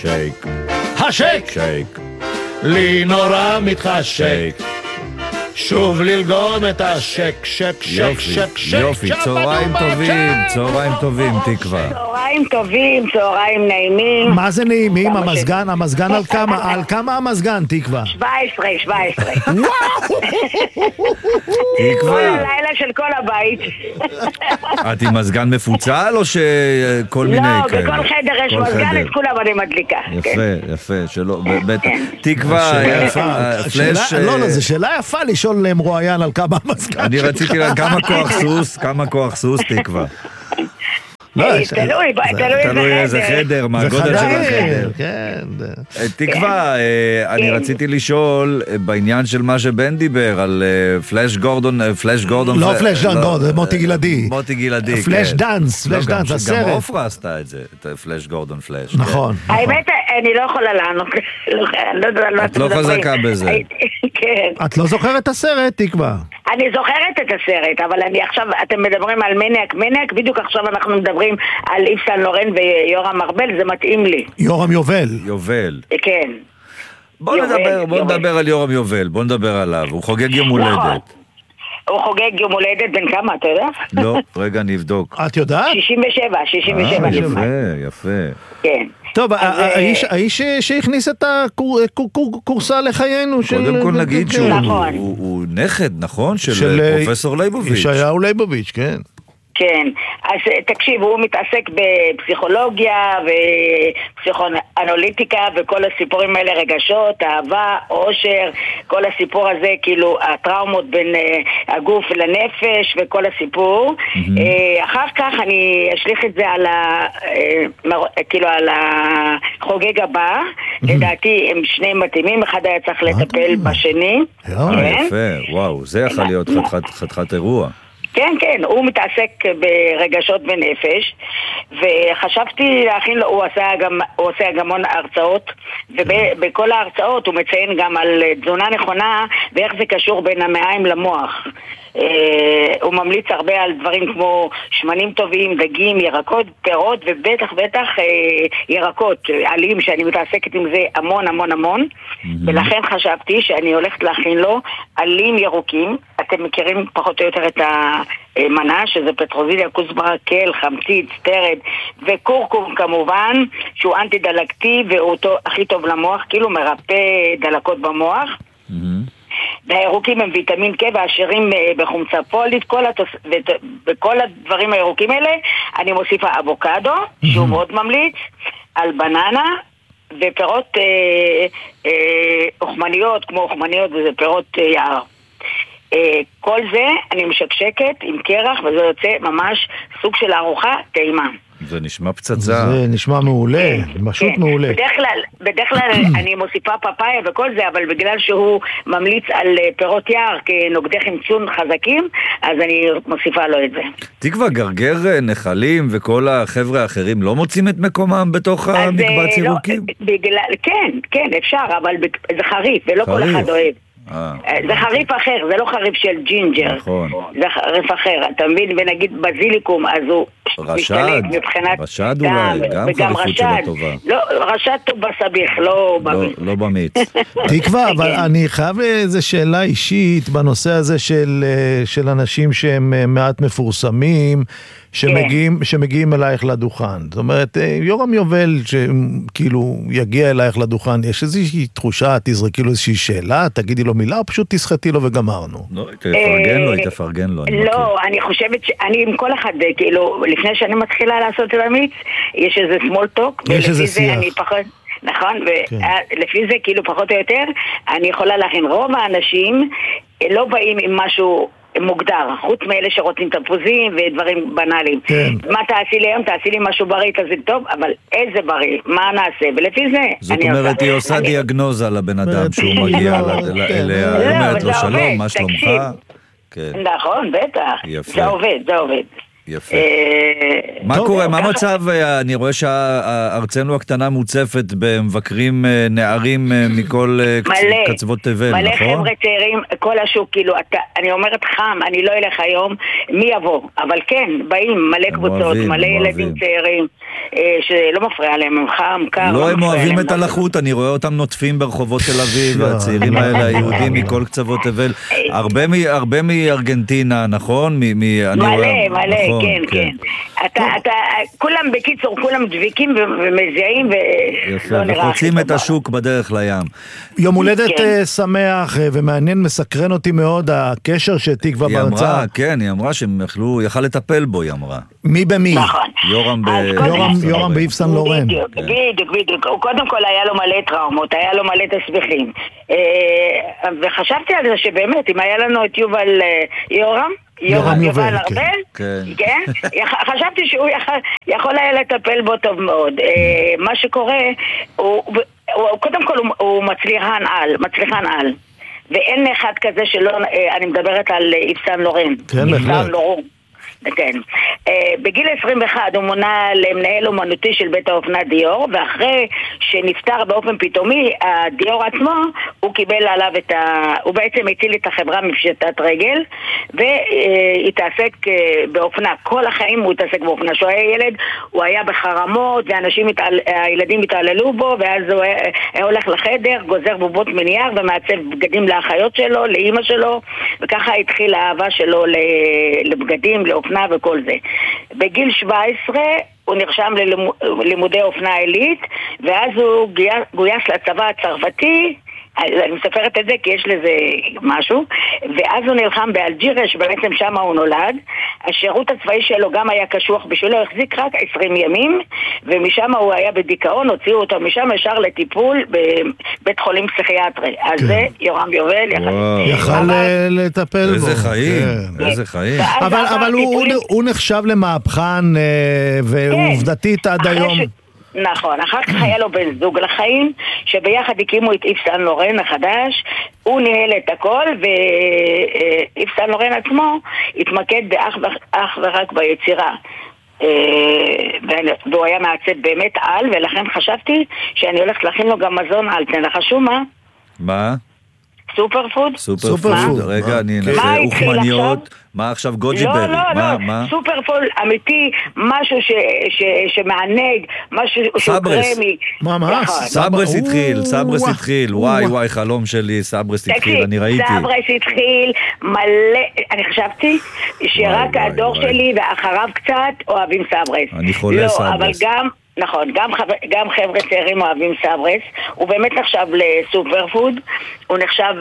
שייק. השייק! שייק. לי נורא מתחשק. שוב ללגום את השק, שק, שק, שק, שק. יופי, צהריים טובים, צהריים טובים, תקווה. צהריים טובים, צהריים נעימים. מה זה נעימים? המזגן על כמה? על כמה המזגן, תקווה? 17. כל תקווה. הלילה של כל הבית. את עם מזגן מפוצל או שכל מיני כאלה? לא, בכל חדר יש מזגן, את כולם אני מדליקה. יפה, שלא, בטח. תקווה, פלאש... לא, זו שאלה יפה לשאול מרואיין על כמה המזגן. אני רציתי לה כמה כוח סוס, תקווה. תלוי איזה חדר, מה הגודל של החדר. תקווה, אני רציתי לשאול בעניין של מה שבן דיבר על פלאש גורדון, לא פלאש גורדון, זה מוטי גילדי. פלאש דאנס, הסרט. גם אופרה עשתה את זה, את פלאש גורדון פלאש. נכון. האמת, אני לא יכולה לענות. את לא חזקה בזה. כן. את לא זוכרת את הסרט, תקווה? אני זוכרת את הסרט, אבל אני עכשיו, אתם מדברים על מניאק, בדיוק עכשיו אנחנו מדברים על איב סן לורן ויורם ארבל, זה מתאים לי. יורם יובל. כן. בוא נדבר על יורם יובל, בוא נדבר עליו, הוא חוגג יום הולדת. הוא חוגג יום הולדת בין כמה, אתה יודע? לא, רגע אני אבדוק. את יודעת? 67. יפה. כן. טוב, האיש שהכניס את הקורסה לחיינו. קודם כל נגיד שהוא נכד, נכון? של פרופסור ליבוביץ'. ישעיהו ליבוביץ', כן. כן, אז תקשיב, הוא מתעסק בפסיכולוגיה ופסיכואנליטיקה וכל הסיפורים האלה, רגשות, אהבה, אושר, כל הסיפור הזה, כאילו הטראומות בין הגוף לנפש וכל הסיפור. אחר כך אני אשליך את זה על החוגג הבא. לדעתי הם שני מתאימים, אחד היה צריך לטפל בשני. יפה, וואו, זה יכול להיות חתיכת אירוע. כן, הוא מתעסק ברגשות ונפש, וחשבתי להכין לו, הוא עושה גם המון הרצאות, ובכל ההרצאות הוא מציין גם על תזונה נכונה, ואיך זה קשור בין המעיים למוח. הוא ממליץ הרבה על דברים כמו שמנים טובים, דגים, ירקות, פירות, ובטח ירקות, עלים, שאני מתעסקת עם זה המון, ולכן חשבתי שאני הולכת להכין לו עלים ירוקים. אתם מכירים פחות או יותר את המנה, שזה פטרוזיליה, כוסברה, קל, חמצית, סטרד וקורקום כמובן, שהוא אנטי דלקתי והוא הכי טוב למוח, כאילו מרפא דלקות במוח. והירוקים הם ויטמין K ועשירים בחומצה פולית, וכל הדברים הירוקים האלה אני מוסיפה אבוקדו, שהוא מאוד ממליץ, על בננה ופירות אוכמניות, כמו אוכמניות וזה פירות יער. כל זה אני משקשקת עם קרח, וזה יוצא ממש סוג של ארוחה טעימה. זה נשמע פצצה. זה נשמע מעולה, פשוט מעולה. בדרך כלל אני מוסיפה פפאיה וכל זה, אבל בגלל שהוא ממליץ על פירות יער כנוגדי חמצון חזקים, אז אני מוסיפה לו את זה. תקווה, גרגר, נחלים וכל החבר'ה האחרים לא מוצאים את מקומם בתוך המקבץ ירוקים? כן, אפשר, אבל זה חריף, ולא כל אחד אוהב. זה חריף אחר, זה לא חריף של ג'ינג'ר. נכון. זה חריף אחר, אתה מבין? ונגיד בזיליקום, אז הוא משתלט מבחינת רשד אולי, גם חריפות שלו טובה. לא, רשד טוב בסביך, לא במיץ. לא במיץ. תקווה, אבל אני חייב איזו שאלה אישית בנושא הזה של אנשים שהם מעט מפורסמים, שמגיעים אלייך לדוכן. זאת אומרת, יורם יובל שכאילו יגיע אלייך לדוכן, יש איזושהי תחושה, תזרקי לו איזושהי שאלה, תגידי לו מילה, או פשוט תסחטי לו וגמרנו? לא, תפרגן לו. לא, אני חושבת שאני עם כל אחד, כאילו, לפני שאני מתחילה לעשות את המיץ, יש איזה small talk, יש איזה שיח. נכון, ולפי זה כאילו פחות או יותר, אני יכולה להכין. רוב האנשים לא באים עם משהו מוגדר, חוץ מאלה שרוצים תפוזים ודברים בנאליים. מה תעשי לי היום? תעשי לי משהו בריא, תעשי טוב, אבל איזה בריא? מה נעשה? ולפי זה זאת אומרת, היא עושה דיאגנוזה לבן אדם שהוא מגיע אליה, אומרת לו שלום, מה שלומך? נכון, בטח. זה עובד. יפה. מה קורה? מה מצב? אני רואה שארצנו הקטנה מוצפת במבקרים נערים מכל קצוות תבל, נכון? מלא חבר'ה צעירים, כל השוק, כאילו, אני אומרת חם, אני לא אלך היום, מי יבוא? אבל כן, באים מלא קבוצות, מלא ילדים צעירים, שלא מפריע להם, הם חם, קר. לא, הם אוהבים את הלחות, אני רואה אותם נוטפים ברחובות תל אביב, והצעירים האלה, היהודים מכל קצוות תבל, הרבה מארגנטינה, נכון? מלא, כן. כולם בקיצור, כולם דביקים ומזיעים יפה, וחוצים את השוק בדרך לים. יום הולדת שמח ומעניין, מסקרן אותי מאוד הקשר שתקווה בהרצאה. היא אמרה שהם יכל לטפל בו, היא אמרה. מי במי? נכון. יורם באיב סן לורן. בדיוק. קודם כל היה לו מלא טראומות, היה לו מלא תסביכים. וחשבתי על זה שבאמת, אם היה לנו את יובל ארבל, כן? חשבתי שהוא יכול היה לטפל בו טוב מאוד. מה שקורה, קודם כל הוא מצליחן על. ואין אחד כזה שלא, אני מדברת על איב סן לורן. כן, בהחלט. כן. בגיל 21 הוא מונה למנהל אומנותי של בית האופנה דיור, ואחרי שנפטר באופן פתאומי הדיור עצמו, הוא קיבל עליו הוא בעצם הציל את החברה מפשיטת רגל, והתעסק באופנה. כל החיים הוא התעסק באופנה. כשהוא היה ילד הוא היה בחרמות, והילדים התעללו בו, ואז הוא היה הולך לחדר, גוזר בובות מנייר ומעצב בגדים לאחיות שלו, לאמא שלו, וככה התחיל האהבה שלו לבגדים, לאופנה וכל זה. בגיל 17 הוא נרשם ללימודי אופנה עילית, ואז הוא גויס לצבא הצרפתי. אני מספרת את זה כי יש לזה משהו, ואז הוא נלחם באלג'יריה, שבעצם שם הוא נולד. השירות הצבאי שלו גם היה קשוח, בשבילו החזיק רק 20 ימים, ומשם הוא היה בדיכאון, הוציאו אותו משם ישר לטיפול בבית חולים פסיכיאטרי. אז זה יורם יובל יכל לטפל בו. איזה חיים. אבל הוא נחשב למהפכן, ועובדתית עד היום. נכון, אחר כך היה לו בן זוג לחיים, שביחד הקימו את איב סן לורן החדש. הוא ניהל את הכל, ואיב סן לורן עצמו התמקד אך ורק ביצירה. והוא היה מעצב באמת על, ולכן חשבתי שאני הולכת להכין לו גם מזון על. תנחשו מה? מה? סופר פוד? רגע, אני אנסה אוכמניות. מה עכשיו גוג'יברי? לא, סופר פוד אמיתי, משהו שמענג, משהו שהוא קרמי. מה? סברס התחיל, וואי, חלום שלי, סברס התחיל, אני ראיתי. סברס התחיל מלא, אני חשבתי שרק הדור שלי ואחריו קצת אוהבים סברס. אני חולה סברס. לא, אבל נכון, גם חבר'ה צעירים אוהבים סברס. הוא באמת נחשב לסופר פוד, הוא נחשב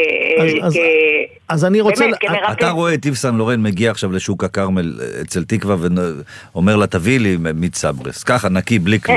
אז אני רוצה... אתה רואה את איב סן לורן מגיע עכשיו לשוק הכרמל אצל תקווה ואומר לה תביא לי מיץ סברס, ככה נקי בלי כלום.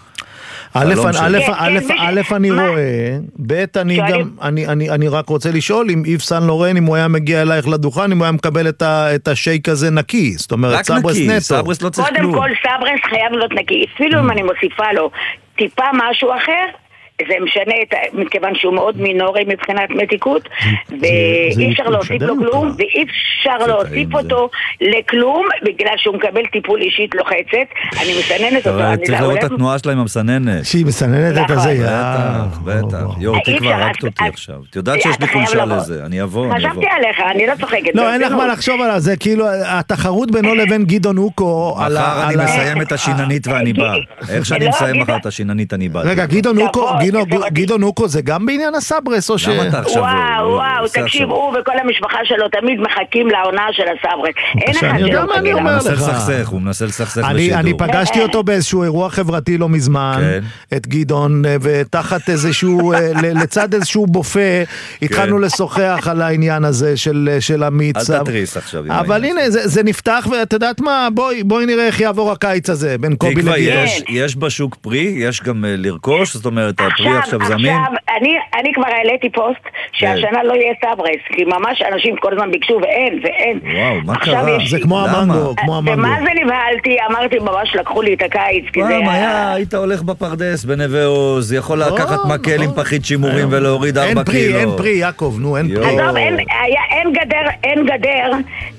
א', אני רואה, ב', אני רק רוצה לשאול אם איב סן לורן, אם הוא היה מגיע אלייך לדוכן, אם הוא היה מקבל את השייק הזה נקי, זאת אומרת, סברס נטו. סברס לא צריך כלום. קודם כל סברס חייב להיות נקי, אפילו אם אני מוסיפה לו טיפה משהו אחר, זה משנה, מכיוון שהוא מאוד מינורי מבחינת מתיקות, ואי אפשר להוסיף לו כלום, ואי אפשר להוסיף אותו לכלום, בגלל שהוא מקבל טיפול אישית לוחצת. אני מסננת אותו. צריך לראות את התנועה שלה עם המסננת. שהיא מסננת את הזה, בטח. יו, תקווה, רק אותי עכשיו. את יודעת שיש לי חולשה לזה, אני אבוא. חשבתי עליך, אני לא צוחקת. לא, אין לך מה לחשוב עליו, זה כאילו, התחרות בינו לבין גדעון אוקו, מחר אני מסיים את השיננית ואני בא. איך שאני מסיים מחר את השיננית אני בא. רגע, גדעון אוקו זה גם בעניין הסברס או ש... למה אתה עכשיו... וואו, תקשיב, הוא וכל המשפחה שלו תמיד מחכים לעונה של הסברס. אני יודע מה אני אומר לך. הוא מנסה לסכסך בשידור. אני פגשתי אותו באיזשהו אירוע חברתי לא מזמן, את גדעון, ותחת איזשהו, לצד איזשהו בופה, התחלנו לשוחח על העניין הזה של המיץ. אל תתריס עכשיו. אבל הנה, זה נפתח, ואת יודעת מה, בואי נראה איך יעבור הקיץ הזה, בין קובי לגדעון. יש בשוק פרי, יש גם לרכוש, זאת אומרת, הפרי עכשיו זמין. אני כבר העליתי פוסט שהשנה לא יהיה סברס, כי ממש אנשים כל הזמן ביקשו ואין. וואו, מה קרה? זה כמו המנגו. ומה זה נבהלתי, אמרתי ממש לקחו לי את הקיץ. פעם היית הולך בפרדס בנווה עוז, יכול לקחת מקל עם פחית שימורים ולהוריד 4 קילו. אין פרי, יעקב, נו, אין פרי. עזוב, אין גדר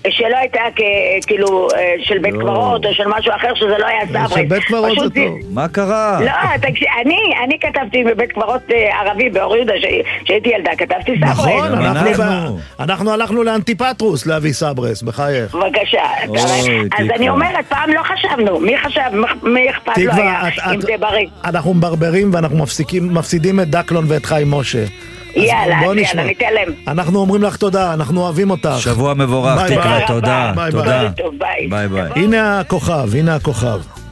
שלא הייתה כאילו של בית קברות או של משהו אחר שזה לא היה סברס. של בית קברות זה טוב. מה קרה? לא, אני כתבתי בבית קברות ערבי באור יהודה שהייתי ילדה, כתבתי סברס. נכון, אנחנו הלכנו לאנטיפטרוס להביא סברס, בחייך. בבקשה. אז אני אומרת, פעם לא חשבנו, מי חשב, מי אכפת לו היה אם זה בריא. אנחנו מברברים ואנחנו מפסידים את דקלון ואת חיים משה. יאללה, ניתן להם. אנחנו אומרים לך תודה, אנחנו אוהבים אותך. שבוע מבורך, תקווה, תודה. ביי. ביי. הנה הכוכב.